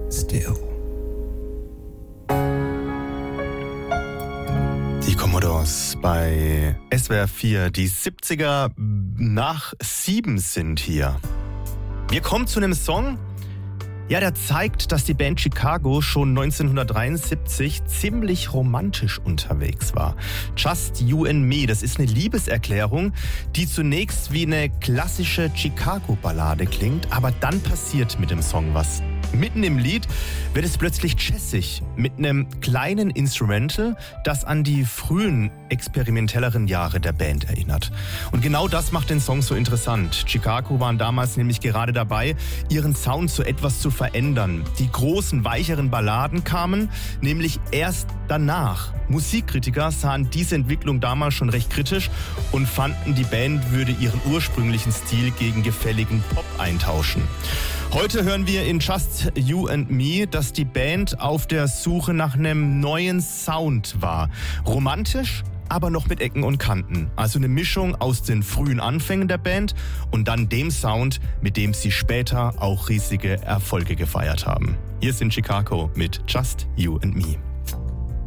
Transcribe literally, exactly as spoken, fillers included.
still. Die Commodores bei S W R vier, die siebziger nach sieben sind hier. Wir kommen zu einem Song, ja, der zeigt, dass die Band Chicago schon neunzehnhundertdreiundsiebzig ziemlich romantisch unterwegs war. Just You and Me, das ist eine Liebeserklärung, die zunächst wie eine klassische Chicago-Ballade klingt, aber dann passiert mit dem Song was. Mitten im Lied wird es plötzlich jazzig mit einem kleinen Instrumental, das an die frühen, experimentelleren Jahre der Band erinnert. Und genau das macht den Song so interessant. Chicago waren damals nämlich gerade dabei, ihren Sound zu etwas zu verändern. Die großen, weicheren Balladen kamen nämlich erst danach. Musikkritiker sahen diese Entwicklung damals schon recht kritisch und fanden, die Band würde ihren ursprünglichen Stil gegen gefälligen Pop eintauschen. Heute hören wir in Just You and Me, dass die Band auf der Suche nach einem neuen Sound war. Romantisch, aber noch mit Ecken und Kanten. Also eine Mischung aus den frühen Anfängen der Band und dann dem Sound, mit dem sie später auch riesige Erfolge gefeiert haben. Hier sind Chicago mit Just You and Me.